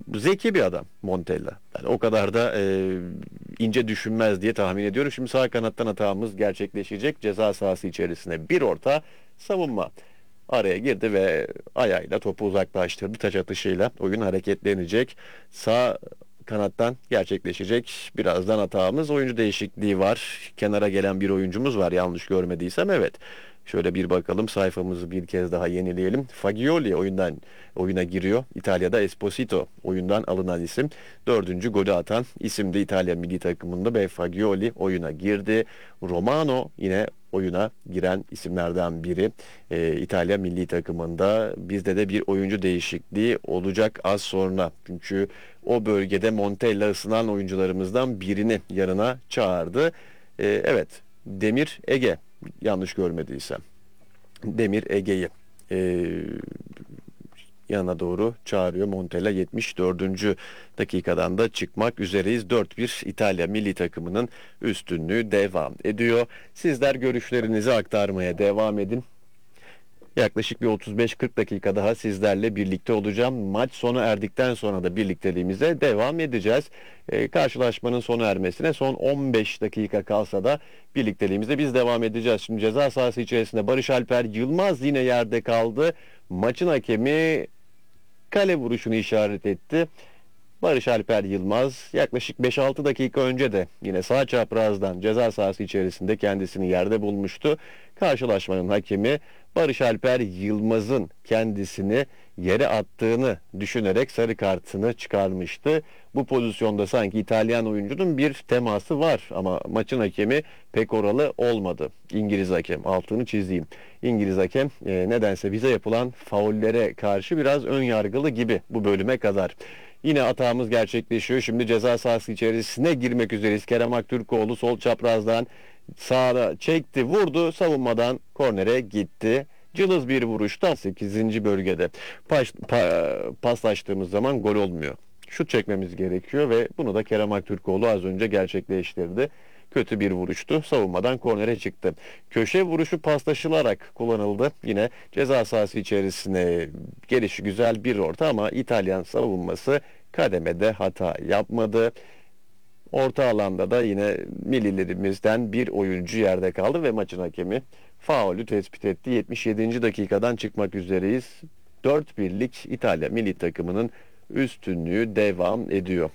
zeki bir adam Montella. Yani o kadar da ince düşünmez diye tahmin ediyorum. Şimdi sağ kanattan hatamız gerçekleşecek. Ceza sahası içerisine bir orta savunma. Araya girdi ve ayağıyla topu uzaklaştırdı. Taç atışıyla oyun hareketlenecek. Sağ kanattan gerçekleşecek. Birazdan hatamız. Oyuncu değişikliği var. Kenara gelen bir oyuncumuz var yanlış görmediysem. Evet. Şöyle bir bakalım, sayfamızı bir kez daha yenileyelim. Fagioli oyuna giriyor. İtalya'da Esposito oyundan alınan isim. Dördüncü golü atan isim de İtalya milli takımında ve Fagioli oyuna girdi. Romano yine oyuna giren isimlerden biri. İtalya milli takımında bizde de bir oyuncu değişikliği olacak az sonra. Çünkü o bölgede Montella ısınan oyuncularımızdan birini yanına çağırdı. Evet, Demir Ege, yanlış görmediysem. Demir Ege'yi yanına doğru çağırıyor Montella. 74. dakikadan da çıkmak üzereyiz. 4-1 İtalya milli takımının üstünlüğü devam ediyor. Sizler görüşlerinizi aktarmaya devam edin. Yaklaşık bir 35-40 dakika daha sizlerle birlikte olacağım. Maç sona erdikten sonra da birlikteliğimize devam edeceğiz. Karşılaşmanın sona ermesine son 15 dakika kalsa da birlikteliğimize biz devam edeceğiz. Şimdi ceza sahası içerisinde Barış Alper Yılmaz yine yerde kaldı. Maçın hakemi kale vuruşunu işaret etti. Barış Alper Yılmaz yaklaşık 5-6 dakika önce de yine sağ çaprazdan ceza sahası içerisinde kendisini yerde bulmuştu. Karşılaşmanın hakemi Barış Alper Yılmaz'ın kendisini yere attığını düşünerek sarı kartını çıkarmıştı. Bu pozisyonda sanki İtalyan oyuncunun bir teması var ama maçın hakemi pek oralı olmadı. İngiliz hakem, altını çizeyim. İngiliz hakem nedense bize yapılan faullere karşı biraz ön yargılı gibi bu bölüme kadar. Yine hatamız gerçekleşiyor. Şimdi ceza sahası içerisine girmek üzereyiz. Kerem Aktürkoğlu sol çaprazdan sağda çekti, vurdu. Savunmadan kornere gitti. Cılız bir vuruşta 8. bölgede paslaştığımız zaman gol olmuyor. Şut çekmemiz gerekiyor ve bunu da Kerem Aktürkoğlu az önce gerçekleştirdi. Kötü bir vuruştu. Savunmadan kornere çıktı. Köşe vuruşu paslaşılarak kullanıldı. Yine ceza sahası içerisine gelişi güzel bir orta ama İtalyan savunması kademede hata yapmadı. Orta alanda da yine millilerimizden bir oyuncu yerde kaldı ve maçın hakemi faulü tespit etti. 77. dakikadan çıkmak üzereyiz. 4-1'lik İtalya milli takımının üstünlüğü devam ediyor.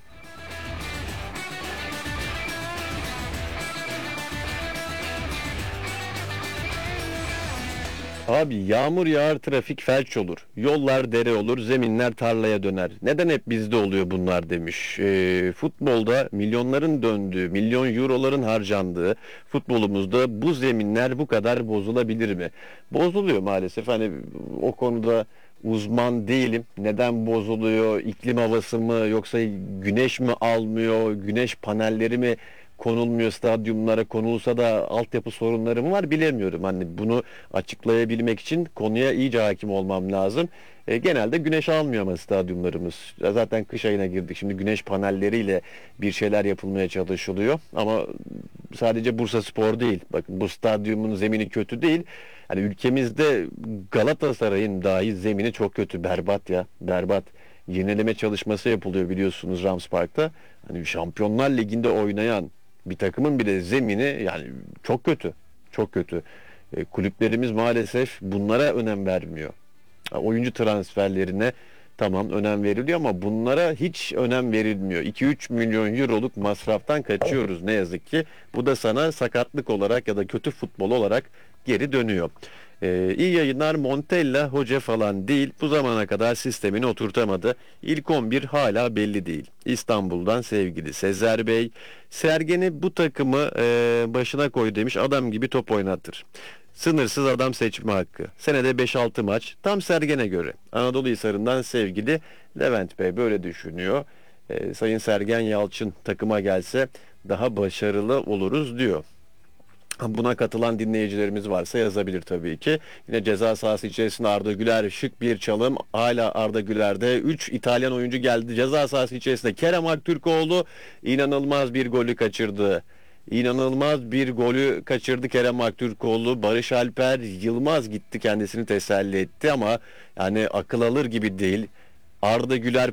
Abi yağmur yağar, trafik felç olur. Yollar dere olur, zeminler tarlaya döner. Neden hep bizde oluyor bunlar demiş. Futbolda milyonların döndüğü, milyon euroların harcandığı futbolumuzda bu zeminler bu kadar bozulabilir mi? Bozuluyor maalesef. Hani o konuda uzman değilim. Neden bozuluyor? İklim havası mı yoksa güneş mi almıyor? Güneş panelleri mi konulmuyor, stadyumlara konulsa da altyapı sorunları mı var bilemiyorum. Hani bunu açıklayabilmek için konuya iyice hakim olmam lazım. Genelde güneş almıyor ama stadyumlarımız. Zaten kış ayına girdik. Şimdi güneş panelleriyle bir şeyler yapılmaya çalışılıyor. Ama sadece Bursaspor değil. Bakın bu stadyumun zemini kötü değil. Hani ülkemizde Galatasaray'ın dahi zemini çok kötü. Berbat ya. Berbat. Yenileme çalışması yapılıyor biliyorsunuz Rams Park'ta. Hani Şampiyonlar Ligi'nde oynayan bir takımın bile zemini yani çok kötü. Çok kötü. Kulüplerimiz maalesef bunlara önem vermiyor. Oyuncu transferlerine tamam önem veriliyor ama bunlara hiç önem verilmiyor. 2-3 milyon euroluk masraftan kaçıyoruz ne yazık ki. Bu da sana sakatlık olarak ya da kötü futbol olarak geri dönüyor. İyi yayınlar. Montella hoca falan değil. Bu zamana kadar sistemini oturtamadı. İlk 11 hala belli değil. İstanbul'dan sevgili Sezer Bey. Sergen'i bu takımı başına koy demiş. Adam gibi top oynatır. Sınırsız adam seçme hakkı. Senede 5-6 maç. Tam Sergen'e göre. Anadolu Hisarı'ndan sevgili Levent Bey böyle düşünüyor. Sayın Sergen Yalçın takıma gelse daha başarılı oluruz diyor. Buna katılan dinleyicilerimiz varsa yazabilir tabii ki. Yine ceza sahası içerisinde Arda Güler şık bir çalım. Hala Arda Güler'de 3 İtalyan oyuncu geldi. Ceza sahası içerisinde Kerem Aktürkoğlu inanılmaz bir golü kaçırdı. İnanılmaz bir golü kaçırdı Kerem Aktürkoğlu. Barış Alper Yılmaz gitti kendisini teselli etti ama yani akıl alır gibi değil. Arda Güler